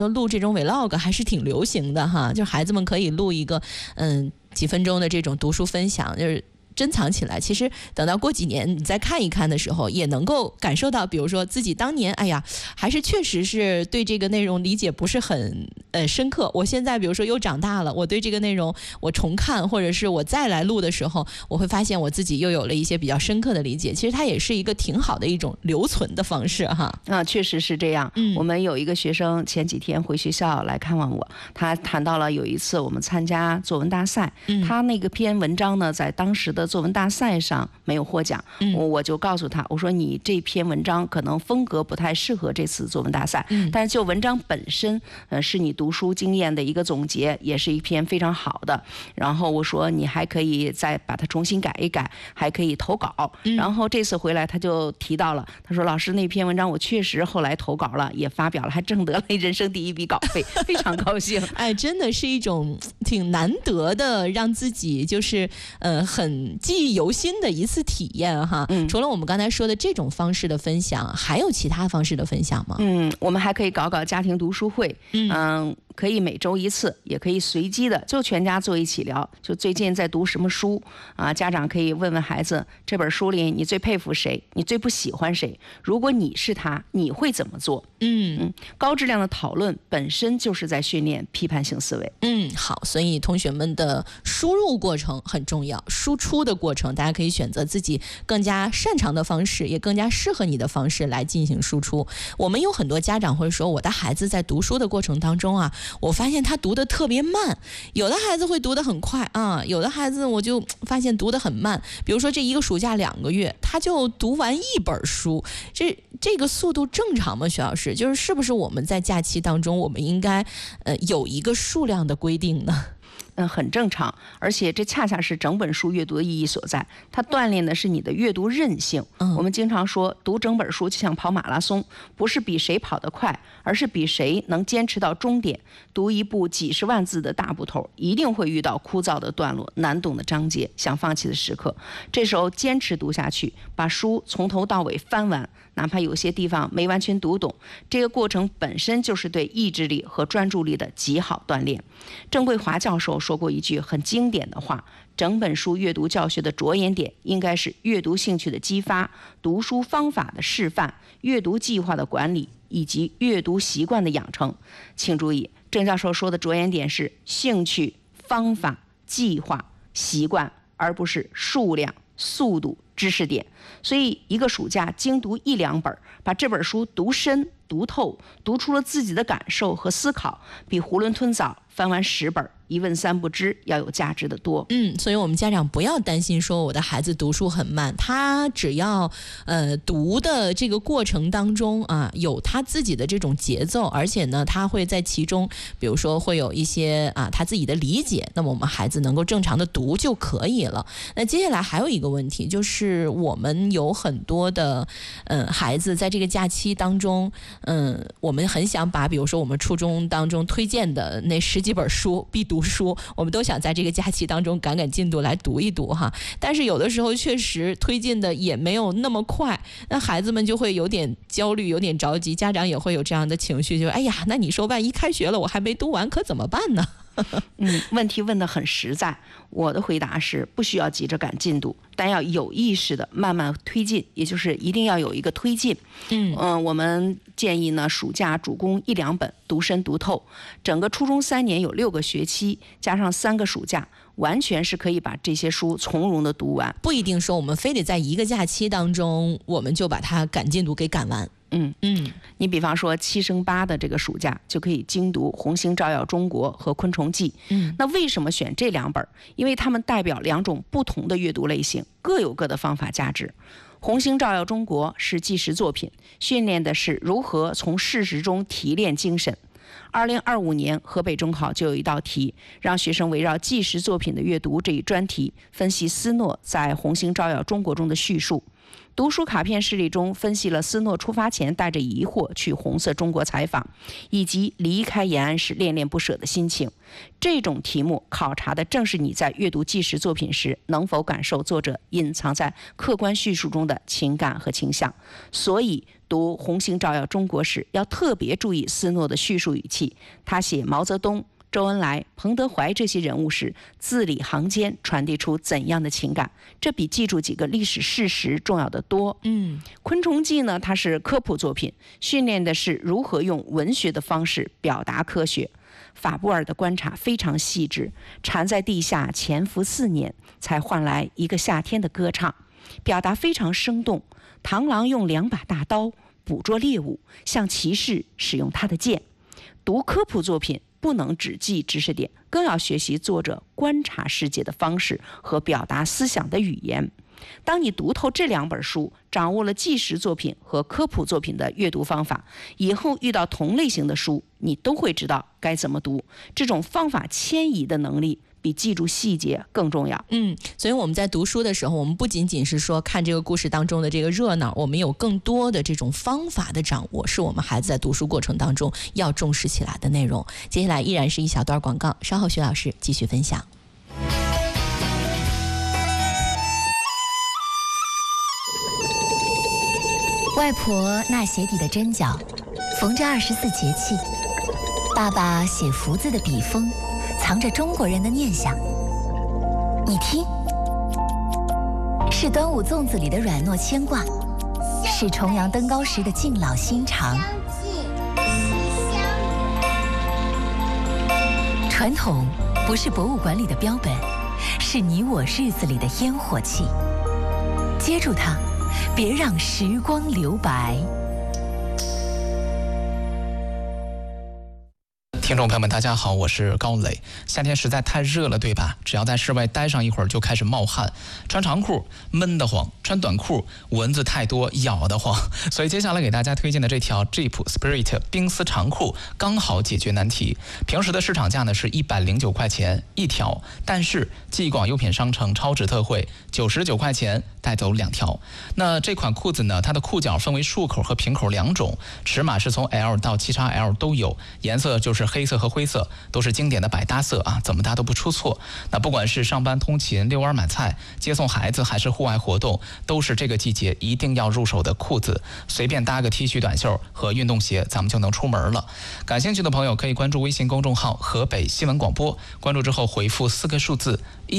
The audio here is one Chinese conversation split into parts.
录这种 vlog 还是挺流行的哈，就孩子们可以录一个几分钟的这种读书分享，就是珍藏起来，其实等到过几年你再看一看的时候，也能够感受到，比如说自己当年，哎呀，还是确实是对这个内容理解不是很深刻。我现在比如说又长大了，我对这个内容我重看，或者是我再来录的时候，我会发现我自己又有了一些比较深刻的理解。其实它也是一个挺好的一种留存的方式哈。 确实是这样。我们有一个学生前几天回学校来看望我，他谈到了有一次我们参加作文大赛，他那个篇文章呢，在当时的作文大赛上没有获奖，我就告诉他，我说你这篇文章可能风格不太适合这次作文大赛，但是就文章本身，是你读书经验的一个总结，也是一篇非常好的。然后我说你还可以再把它重新改一改，还可以投稿。然后这次回来他就提到了，他说老师那篇文章我确实后来投稿了，也发表了，还挣得了人生第一笔稿费，非常高兴。 哎，真的是一种挺难得的，让自己就是很记忆犹新的一次体验哈。除了我们刚才说的这种方式的分享，还有其他方式的分享吗？ 我们还可以搞搞家庭读书会，可以每周一次，也可以随机的，就全家坐一起聊，就最近在读什么书啊？家长可以问问孩子，这本书里你最佩服谁？你最不喜欢谁？如果你是他，你会怎么做？高质量的讨论本身就是在训练批判性思维。 好，所以同学们的输入过程很重要，输出的过程大家可以选择自己更加擅长的方式，也更加适合你的方式来进行输出。我们有很多家长会说，我的孩子在读书的过程当中啊，我发现他读得特别慢，有的孩子会读得很快啊，有的孩子我就发现读得很慢。比如说这一个暑假2个月，他就读完1本书，这个速度正常吗？徐老师，就是是不是我们在假期当中，我们应该有一个数量的规定呢？ 很正常，而且这恰恰是整本书阅读的意义所在。它锻炼的是你的阅读韧性。我们经常说，读整本书就像跑马拉松，不是比谁跑得快，而是比谁能坚持到终点。读一部几十万字的大部头，一定会遇到枯燥的段落、难懂的章节、想放弃的时刻。这时候坚持读下去，把书从头到尾翻完，哪怕有些地方没完全读懂，这个过程本身就是对意志力和专注力的极好锻炼。郑桂华教授说过一句很经典的话，整本书阅读教学的着眼点应该是阅读兴趣的激发、读书方法的示范、阅读计划的管理以及阅读习惯的养成。请注意，郑教授说的着眼点是兴趣、方法、计划、习惯，而不是数量、速度、知识点。所以一个暑假精读1、2本，把这本书读深读透，读出了自己的感受和思考，比囫囵吞枣翻完10本一问3不知要有价值的多。 所以我们家长不要担心说我的孩子读书很慢，他只要读的这个过程当中啊，有他自己的这种节奏，而且呢他会在其中比如说会有一些他自己的理解，那么我们孩子能够正常的读就可以了。那接下来还有一个问题，就是我们有很多的孩子在这个假期当中，我们很想把比如说我们初中当中推荐的那10几本书必读书，我们都想在这个假期当中赶进度来读一读哈。但是有的时候确实推进的也没有那么快，那孩子们就会有点焦虑，有点着急，家长也会有这样的情绪，就哎呀，那你说万一开学了我还没读完可怎么办呢？ 问题问得很实在，我的回答是不需要急着赶进度，但要有意识的慢慢推进，也就是一定要有一个推进。我们建议呢，暑假主攻1、2本，读深读透。整个初中3年有6个学期，加上3个暑假，完全是可以把这些书从容的读完。 不一定说我们非得在一个假期当中，我们就把它赶进度给赶完。 你比方说7升8的这个暑假就可以精读《红星照耀中国》和《昆虫记》。那为什么选这2本？因为它们代表2种不同的阅读类型，各有各的方法价值。《红星照耀中国》是纪实作品，训练的是如何从事实中提炼精神。2025年河北中考就有一道题，让学生围绕纪实作品的阅读这一专题，分析斯诺在《红星照耀中国》中的叙述。 读书卡片事例中分析了斯诺出发前带着疑惑去红色中国采访，以及离开延安时恋恋不舍的心情。这种题目考察的正是你在阅读纪实作品时能否感受作者隐藏在客观叙述中的情感和倾向。所以读《红星照耀中国》时要特别注意斯诺的叙述语气，他写毛泽东、周恩来、彭德怀这些人物时，字里行间传递出怎样的情感，这比记住几个历史事实重要得多。昆虫记呢，它是科普作品，训练的是如何用文学的方式表达科学。法布尔的观察非常细致，蝉在地下潜伏4年，才换来一个夏天的歌唱，表达非常生动。螳螂用2把大刀捕捉猎物，像骑士使用他的剑。读科普作品不能只记知识点，更要学习作者观察世界的方式和表达思想的语言。当你读透这2本书，掌握了纪实作品和科普作品的阅读方法，以后遇到同类型的书，你都会知道该怎么读。这种方法迁移的能力比记住细节更重要。 所以我们在读书的时候，我们不仅仅是说看这个故事当中的这个热闹，我们有更多的这种方法的掌握，是我们孩子在读书过程当中要重视起来的内容。接下来依然是一小段广告，稍后徐老师继续分享。 外婆纳鞋底的针脚，缝着24节气；爸爸写福字的笔锋，藏着中国人的念想。你听，是端午粽子里的软糯牵挂，是重阳登高时的敬老心肠。传统不是博物馆里的标本，是你我日子里的烟火气。接住它，别让时光留白。 听众朋友们，大家好，我是高磊。夏天实在太热了，对吧？只要在室外待上一会儿，就开始冒汗。穿长裤闷得慌，穿短裤蚊子太多咬得慌。所以接下来给大家推荐的这条 Jeep Spirit 冰丝长裤刚好解决难题。平时的市场价呢是109块钱一条，但是继广优品商城超值特惠99块钱带走2条。那这款裤子呢，它的裤脚分为束口和平口2种，尺码是从 L 到7XL 都有，颜色就是黑色和灰色，都是经典的百搭色啊，怎么搭都不出错。那不管是上班通勤、遛弯买菜、接送孩子，还是户外活动，都是这个季节一定要入手的裤子。随便搭个 T 恤、短袖和运动鞋，咱们就能出门了。感兴趣的朋友可以关注微信公众号河北新闻广播，关注之后回复4个数字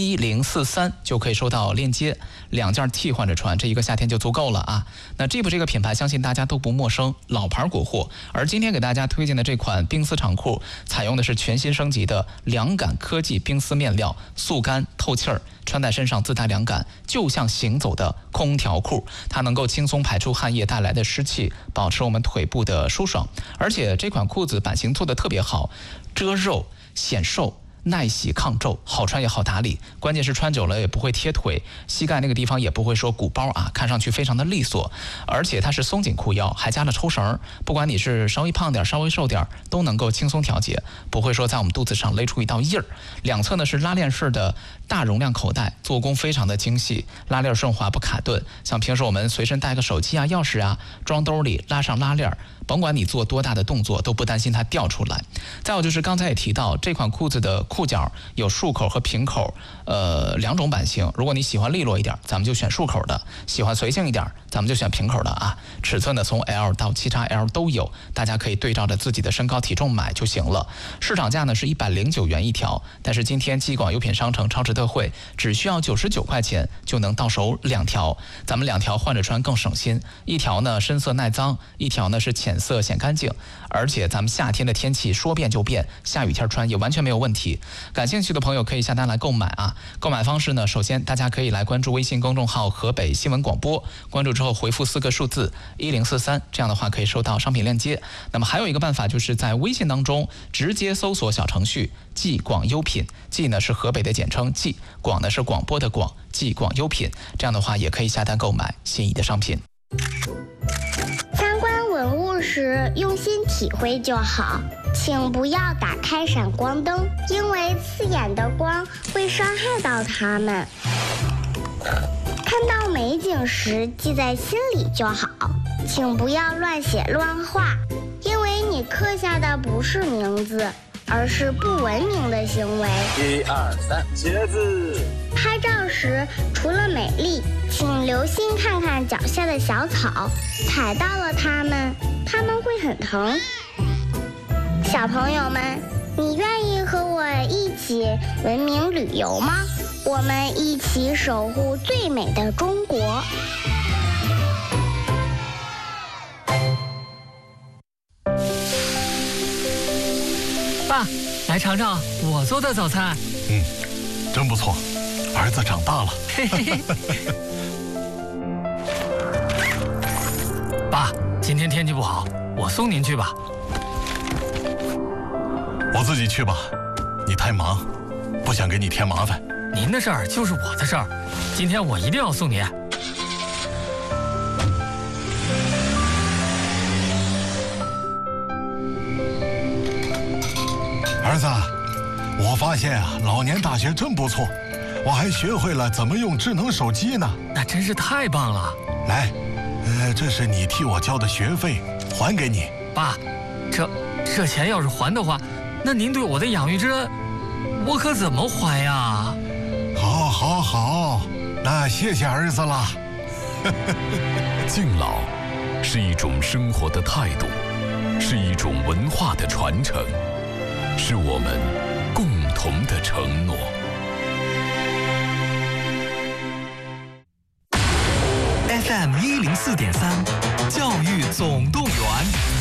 1043，就可以收到链接，2件替换着穿，这一个夏天就足够了啊。那 Jeep 这个品牌相信大家都不陌生，老牌国货。而今天给大家推荐的这款冰丝长裤，采用的是全新升级的凉感科技冰丝面料，速干透气儿，穿在身上自带凉感，就像行走的空调裤。它能够轻松排出汗液带来的湿气，保持我们腿部的舒爽。而且这款裤子版型做得特别好，遮肉显瘦，耐洗抗皱，好穿也好打理，关键是穿久了也不会贴腿，膝盖那个地方也不会说鼓包啊，看上去非常的利索。而且它是松紧裤腰，还加了抽绳，不管你是稍微胖点稍微瘦点都能够轻松调节，不会说在我们肚子上勒出一道印儿。两侧呢是拉链式的大容量口袋，做工非常的精细，拉链顺滑不卡顿，像平时我们随身带个手机啊钥匙啊装兜里拉上拉链，甭管你做多大的动作都不担心它掉出来。再有就是刚才也提到，这款裤子的裤脚有束口和平口2种版型，如果你喜欢利落一点，咱们就选束口的；喜欢随性一点，咱们就选平口的啊。尺寸呢从 L 到7XL 都有，大家可以对照着自己的身高体重买就行了。市场价呢是109元一条，但是今天继广优品商城超值特惠，只需要99块钱就能到手2条，咱们2条换着穿更省心。一条呢深色耐脏，一条呢是浅色显干净。而且咱们夏天的天气说变就变，下雨天穿也完全没有问题。感兴趣的朋友可以下单来购买啊。购买方式呢，首先大家可以来关注微信公众号河北新闻广播，关注之后回复4个数字1043，这样的话可以收到商品链接。那么还有一个办法，就是在微信当中直接搜索小程序继广优品，继呢是河北的简称继，广呢是广播的广，继广优品，这样的话也可以下单购买心仪的商品。 参观文物时用心体会就好，请不要打开闪光灯，因为刺眼的光会伤害到它们。 看到美景时记在心里就好，请不要乱写乱画，因为你刻下的不是名字，而是不文明的行为。 1、2、3，茄子。 拍照时除了美丽，请留心看看脚下的小草，踩到了它们会很疼。小朋友们，你愿意和我一起文明旅游吗？我们一起守护最美的中国。 爸，来尝尝我做的早餐。 真不错，儿子长大了。 嘿嘿嘿。爸，今天天气不好，我送您去吧。 我自己去吧，你太忙，不想给你添麻烦。 您的事儿就是我的事儿，今天我一定要送您。 儿子，我发现啊，老年大学真不错，我还学会了怎么用智能手机呢。 那真是太棒了。 来，这是你替我交的学费，还给你。 爸，这钱要是还的话，那您对我的养育之恩，我可怎么还呀？ 好，那谢谢儿子了。 敬老是一种生活的态度，是一种文化的传承，是我们共同的承诺。 FM 104.3，教育总动员。